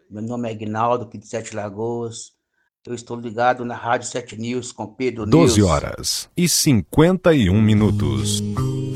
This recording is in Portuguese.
Meu nome é Aguinaldo, aqui de Sete Lagoas. Eu estou ligado na Rádio 7 News com Pedro 12 News. horas e 51 minutos.